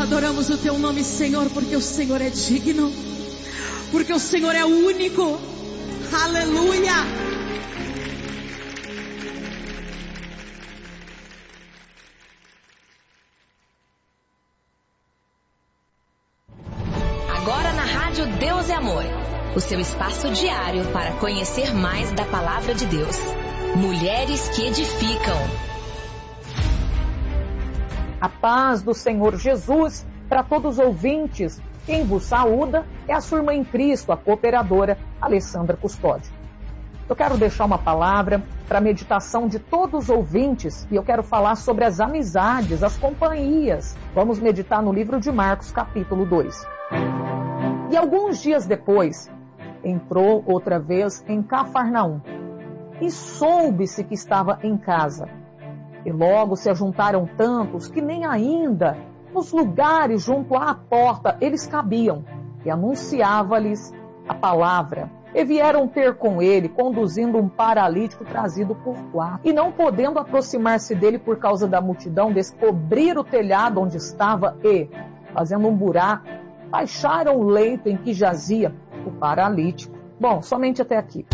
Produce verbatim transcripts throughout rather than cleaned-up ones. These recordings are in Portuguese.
adoramos o teu nome, Senhor, porque o Senhor é digno, porque o Senhor é único. Aleluia! Agora na Rádio Deus é Amor, o seu espaço diário para conhecer mais da Palavra de Deus. Mulheres que edificam. A paz do Senhor Jesus para todos os ouvintes. Quem vos saúda é a sua irmã em Cristo, a cooperadora Alessandra Custódio. Eu quero deixar uma palavra para a meditação de todos os ouvintes e eu quero falar sobre as amizades, as companhias. Vamos meditar no livro de Marcos, capítulo dois. E alguns dias depois, entrou outra vez em Cafarnaum e soube-se que estava em casa. E logo se ajuntaram tantos que nem ainda nos lugares junto à porta eles cabiam, e anunciava-lhes a palavra. E vieram ter com ele, conduzindo um paralítico trazido por quatro. E não podendo aproximar-se dele por causa da multidão, descobriram o telhado onde estava e, fazendo um buraco, baixaram o leito em que jazia o paralítico. Bom, somente até aqui.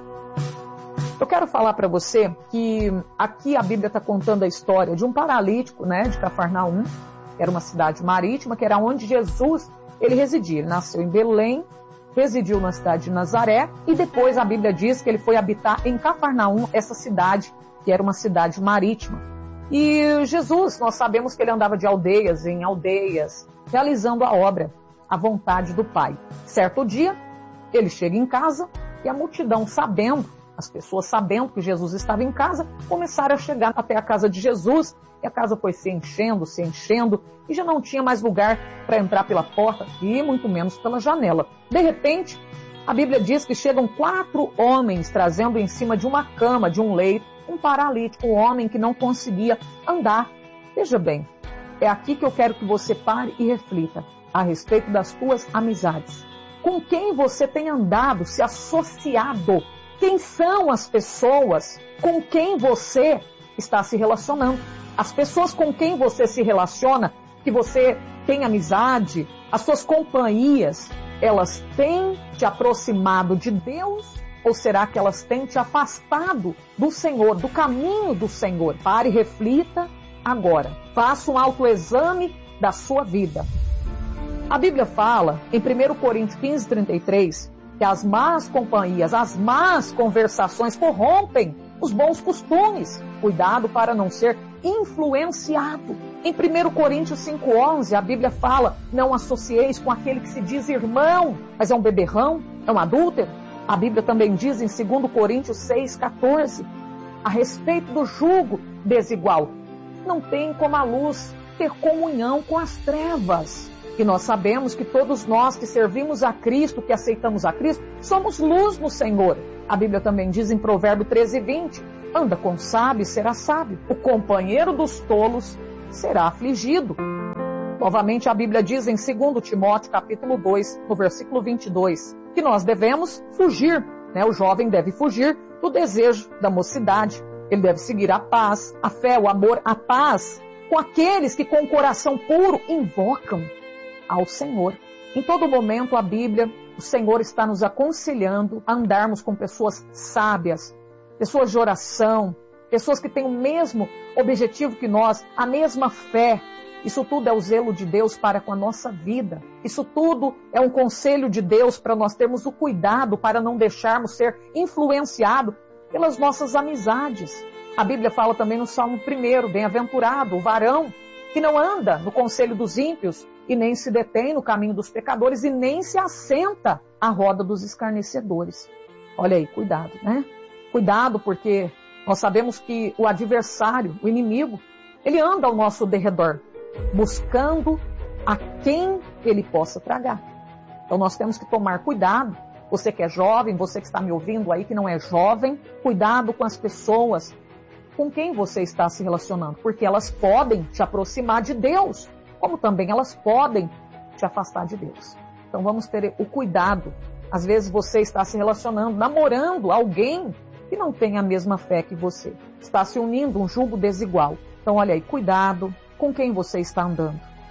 Eu quero falar para você que aqui a Bíblia está contando a história de um paralítico, né, de Cafarnaum, que era uma cidade marítima, que era onde Jesus ele residia. Ele nasceu em Belém, residiu na cidade de Nazaré e depois a Bíblia diz que ele foi habitar em Cafarnaum, essa cidade que era uma cidade marítima. E Jesus, nós sabemos que ele andava de aldeias em aldeias, realizando a obra, a vontade do Pai. Certo dia, ele chega em casa e a multidão, sabendo, as pessoas sabendo que Jesus estava em casa, começaram a chegar até a casa de Jesus e a casa foi se enchendo, se enchendo e já não tinha mais lugar para entrar pela porta e muito menos pela janela. De repente, a Bíblia diz que chegam quatro homens trazendo em cima de uma cama, de um leito, um paralítico, um homem que não conseguia andar. Veja bem, é aqui que eu quero que você pare e reflita a respeito das tuas amizades. Com quem você tem andado, se associado? Quem são as pessoas com quem você está se relacionando? As pessoas com quem você se relaciona, que você tem amizade, as suas companhias, elas têm te aproximado de Deus ou será que elas têm te afastado do Senhor, do caminho do Senhor? Pare e reflita agora. Faça um autoexame da sua vida. A Bíblia fala, em primeiro Coríntios quinze, trinta e três, que as más companhias, as más conversações corrompem os bons costumes. Cuidado para não ser influenciado. Em primeiro Coríntios cinco, onze, a Bíblia fala, não associeis com aquele que se diz irmão, mas é um beberrão, é um adúltero. A Bíblia também diz em segundo Coríntios seis, quatorze, a respeito do jugo desigual. Não tem como a luz ter comunhão com as trevas. E nós sabemos que todos nós que servimos a Cristo, que aceitamos a Cristo, somos luz no Senhor. A Bíblia também diz em Provérbio treze, vinte, anda com sábio e será sábio. O companheiro dos tolos será afligido. Novamente a Bíblia diz em segundo Timóteo capítulo dois, no versículo vinte e dois, que nós devemos fugir, né? O jovem deve fugir do desejo da mocidade. Ele deve seguir a paz, a fé, o amor, a paz, com aqueles que com o coração puro invocam ao Senhor. Em todo momento a Bíblia, o Senhor está nos aconselhando a andarmos com pessoas sábias, pessoas de oração, pessoas que têm o mesmo objetivo que nós, a mesma fé. Isso tudo é o zelo de Deus para com a nossa vida. Isso tudo é um conselho de Deus para nós termos o cuidado para não deixarmos ser influenciados pelas nossas amizades. A Bíblia fala também no Salmo primeiro, bem-aventurado o varão que não anda no conselho dos ímpios e nem se detém no caminho dos pecadores e nem se assenta à roda dos escarnecedores. Olha aí, cuidado, né? Cuidado, porque nós sabemos que o adversário, o inimigo, ele anda ao nosso derredor, buscando a quem ele possa tragar. Então nós temos que tomar cuidado. Você que é jovem, você que está me ouvindo aí que não é jovem, cuidado com as pessoas com quem você está se relacionando, porque elas podem te aproximar de Deus, como também elas podem te afastar de Deus. Então vamos ter o cuidado. Às vezes você está se relacionando, namorando alguém que não tem a mesma fé que você. Está se unindo um jugo desigual. Então olha aí, cuidado com quem você está andando.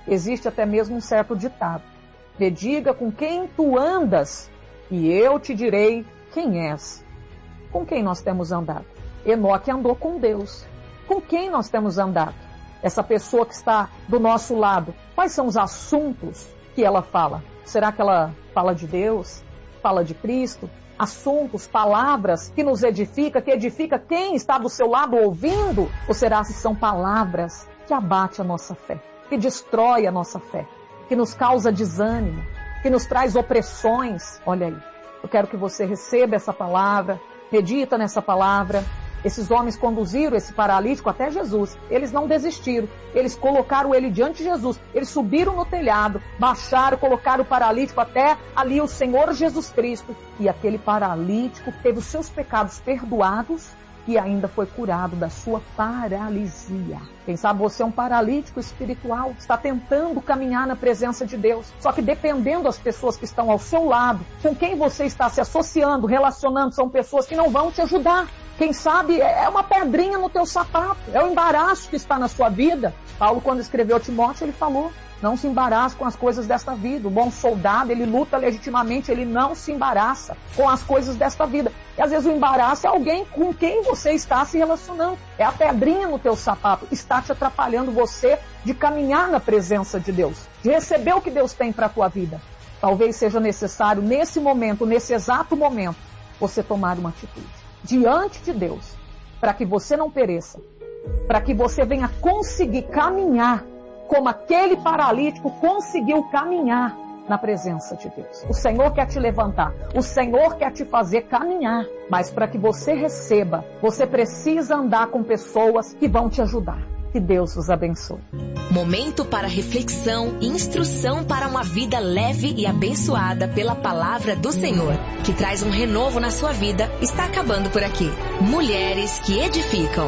Existe até mesmo um certo ditado: me diga com quem tu andas e eu te direi quem és. Com quem nós temos andado? Enoque andou com Deus. Com quem nós temos andado? Essa pessoa que está do nosso lado, quais são os assuntos que ela fala? Será que ela fala de Deus? Fala de Cristo? Assuntos, palavras que nos edifica, que edifica quem está do seu lado ouvindo? Ou será que são palavras que abatem a nossa fé, que destrói a nossa fé, que nos causa desânimo, que nos traz opressões? Olha aí, eu quero que você receba essa palavra, medita nessa palavra. Esses homens conduziram esse paralítico até Jesus. Eles não desistiram. Eles colocaram ele diante de Jesus. Eles subiram no telhado, baixaram, colocaram o paralítico até ali o Senhor Jesus Cristo. E aquele paralítico teve os seus pecados perdoados e ainda foi curado da sua paralisia. Quem sabe você é um paralítico espiritual, está tentando caminhar na presença de Deus. Só que dependendo das pessoas que estão ao seu lado, com quem você está se associando, relacionando, são pessoas que não vão te ajudar. Quem sabe é uma pedrinha no teu sapato, é o embaraço que está na sua vida. Paulo, quando escreveu Timóteo, ele falou: não se embaraça com as coisas desta vida. O bom soldado, ele luta legitimamente, ele não se embaraça com as coisas desta vida. E às vezes o embaraço é alguém com quem você está se relacionando. É a pedrinha no teu sapato, está te atrapalhando você de caminhar na presença de Deus, de receber o que Deus tem para a tua vida. Talvez seja necessário, nesse momento, nesse exato momento, você tomar uma atitude diante de Deus, para que você não pereça, para que você venha conseguir caminhar como aquele paralítico conseguiu caminhar na presença de Deus. O Senhor quer te levantar, o Senhor quer te fazer caminhar, mas para que você receba, você precisa andar com pessoas que vão te ajudar. Que Deus os abençoe. Momento para reflexão e instrução para uma vida leve e abençoada pela palavra do Senhor, que traz um renovo na sua vida, está acabando por aqui. Mulheres que edificam.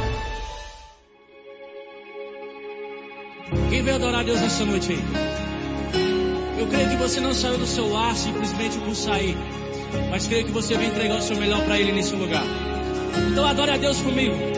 Quem veio adorar a Deus nessa noite aí? Eu creio que você não saiu do seu lar simplesmente por sair, mas creio que você veio entregar o seu melhor para Ele nesse lugar. Então adore a Deus comigo.